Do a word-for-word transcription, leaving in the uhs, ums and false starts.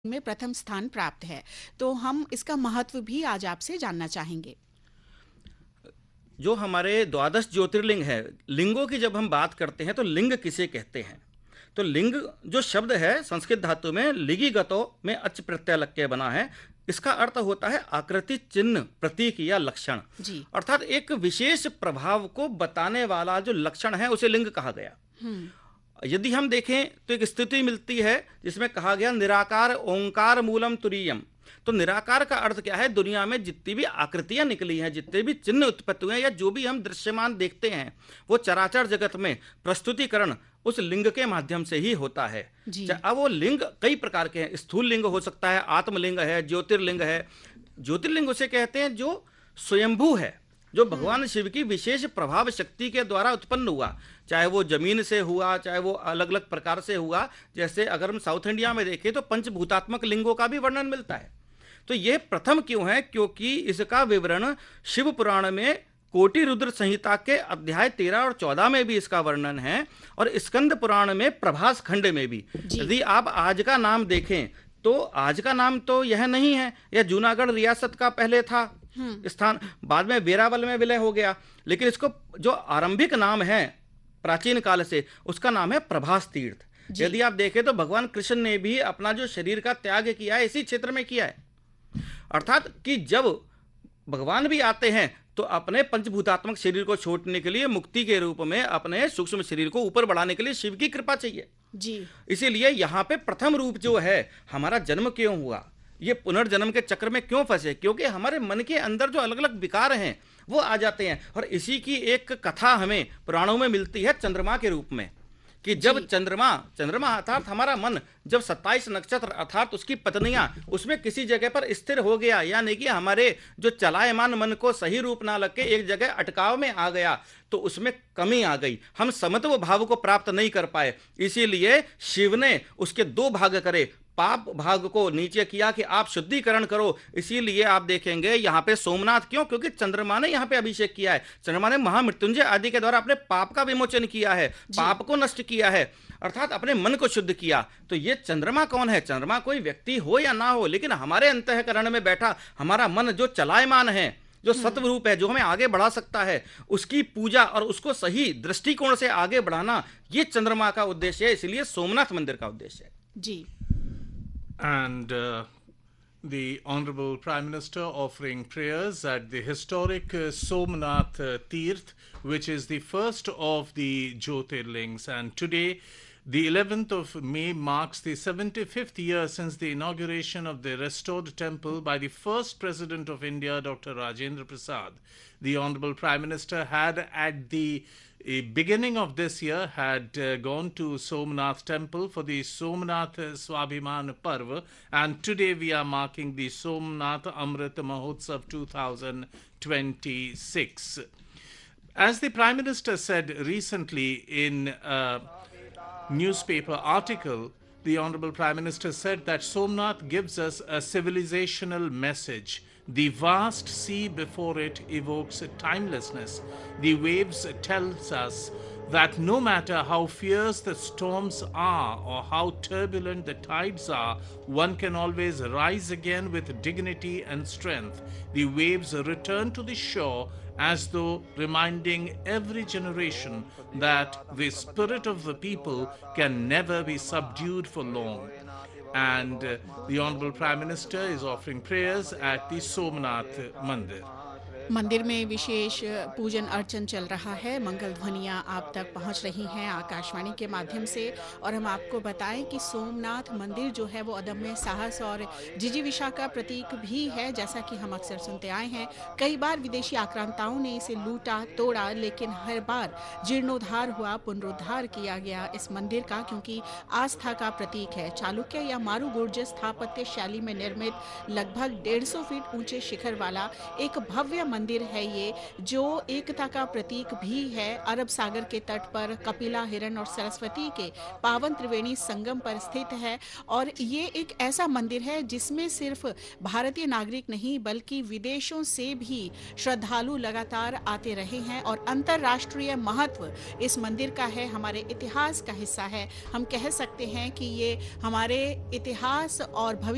में प्रथम स्थान प्राप्त है। तो हम इसका महत्व भी आज आपसे जानना चाहेंगे। जो हमारे द्वादश ज्योतिर्लिंग है, लिंगों की जब हम बात करते हैं तो लिंग किसे कहते हैं? तो लिंग जो शब्द है संस्कृत धातु में लिगि गतो में अच प्रत्यय लग के बना है। इसका अर्थ होता है आकृति, चिन्ह, प्रतीक या लक्षण। जी। अर्थात एक विशेष प्रभाव को बताने वाला जो लक्षण है उसे लिंग कहा गया। हम्म। यदि हम देखें तो एक स्थिति मिलती है जिसमें कहा गया निराकार ओंकार मूलम तुरीयम। तो निराकार का अर्थ क्या है? दुनिया में जितनी भी आकृतियां निकली हैं, जितने भी चिन्ह उत्पत्ति हुए हैं या जो भी हम दृश्यमान देखते हैं, वो चराचर जगत में प्रस्तुतिकरण उस लिंग के माध्यम से ही होता है। अब वो लिंग कई प्रकार के हैं। स्थूल लिंग हो सकता है, आत्मलिंग है, ज्योतिर्लिंग है। ज्योतिर्लिंग उसे कहते हैं जो स्वयंभू है, जो भगवान शिव की विशेष प्रभाव शक्ति के द्वारा उत्पन्न हुआ, चाहे वो जमीन से हुआ, चाहे वो अलग अलग प्रकार से हुआ। जैसे अगर हम साउथ इंडिया में देखें तो पंचभूतात्मक लिंगों का भी वर्णन मिलता है। तो यह प्रथम क्यों है? क्योंकि इसका विवरण शिव पुराण में कोटि रुद्र संहिता के अध्याय तेरह और चौदह में भी इसका वर्णन है, और स्कंद पुराण में प्रभास खंड में भी। यदि आप आज का नाम देखें तो आज का नाम तो यह नहीं है, यह जूनागढ़ रियासत का पहले था स्थान, बाद में वेरावल में विलय हो गया। लेकिन इसको जो आरंभिक नाम है प्राचीन काल से, उसका नाम है प्रभास तीर्थ। यदि आप देखें तो भगवान कृष्ण ने भी अपना जो शरीर का त्याग किया है इसी क्षेत्र में किया है। अर्थात कि जब भगवान भी आते हैं तो अपने पंचभूतात्मक शरीर को छोड़ने के लिए मुक्ति के रूप में अपने सूक्ष्म शरीर को ऊपर बढ़ाने के लिए शिव की कृपा चाहिए जी। इसीलिए यहाँ पे प्रथम रूप जो है, हमारा जन्म क्यों हुआ, ये पुनर्जन्म के चक्र में क्यों फंसे? क्योंकि हमारे मन के अंदर जो अलग अलग विकार हैं वो आ जाते हैं। और इसी की एक कथा हमें पुराणों में मिलती है चंद्रमा के रूप में, कि जब चंद्रमा चंद्रमा अर्थात हमारा मन जब सत्ताईस नक्षत्र अर्थात उसकी पत्नियां उसमें किसी जगह पर स्थिर हो गया, यानी कि हमारे जो चलायमान मन को सही रूप ना लग के एक जगह अटकाव में आ गया, तो उसमें कमी आ गई, हम समत्व भाव को प्राप्त नहीं कर पाए। इसीलिए शिव ने उसके दो भाग करे, पाप भाग को नीचे किया कि आप शुद्धिकरण करो। इसीलिए आप देखेंगे यहाँ पे सोमनाथ क्यों? क्योंकि चंद्रमा ने यहाँ पे अभिषेक किया है। चंद्रमा ने महामृत्युंजय आदि के द्वारा अपने पाप का विमोचन किया है, पाप को नष्ट किया है, अर्थात अपने मन को शुद्ध किया। तो ये चंद्रमा कौन है? चंद्रमा कोई व्यक्ति हो या ना हो, लेकिन हमारे अंतःकरण में बैठा हमारा मन जो चलायमान है, जो सत्व रूप है, जो हमें आगे बढ़ा सकता है, उसकी पूजा और उसको सही दृष्टिकोण से आगे बढ़ाना, ये चंद्रमा का उद्देश्य है। इसलिए सोमनाथ मंदिर का उद्देश्य है जी। And uh, the Honorable Prime Minister offering prayers at the historic uh, Somnath uh, Tirth, which is the first of the Jyotirlings. And today, the eleventh of May, marks the seventy-fifth year since the inauguration of the restored temple by the first President of India, Doctor Rajendra Prasad. The Honorable Prime Minister had at the A beginning of this year had uh, gone to Somnath temple for the Somnath Swabhiman Parva, and today we are marking the Somnath Amrit Mahotsav two thousand twenty-six. As the Prime Minister said recently in a newspaper article, the Honorable Prime Minister said that Somnath gives us a civilizational message. The vast sea before it evokes timelessness. The waves tells us that no matter how fierce the storms are or how turbulent the tides are, one can always rise again with dignity and strength. The waves return to the shore as though reminding every generation that the spirit of the people can never be subdued for long. And uh, the Honorable Prime Minister is offering prayers at the Somnath Mandir. मंदिर में विशेष पूजन अर्चन चल रहा है। मंगल ध्वनियां आप तक पहुंच रही हैं आकाशवाणी के माध्यम से। और हम आपको बताएं कि सोमनाथ मंदिर जो है वो अदम्य साहस और जिजीविषा का प्रतीक भी है। जैसा कि हम अक्सर सुनते आए हैं, कई बार विदेशी आक्रांताओं ने इसे लूटा तोड़ा, लेकिन हर बार जीर्णोद्धार हुआ, पुनरुद्धार किया गया इस मंदिर का, क्योंकि आस्था का प्रतीक है। चालुक्य या मारूगुर्ज स्थापत्य शैली में निर्मित लगभग डेढ़ सौ फीट ऊंचे शिखर वाला एक भव्य मंदिर है ये, जो एकता का प्रतीक भी है। अरब सागर के तट पर कपिला, हिरण और सरस्वती के पावन त्रिवेणी संगम पर स्थित है। और ये एक ऐसा मंदिर है जिसमें सिर्फ भारतीय नागरिक नहीं बल्कि विदेशों से भी श्रद्धालु लगातार आते रहे हैं। और अंतर्राष्ट्रीय महत्व इस मंदिर का है, हमारे इतिहास का हिस्सा है। हम कह सकते हैं कि ये हमारे इतिहास और भविष्य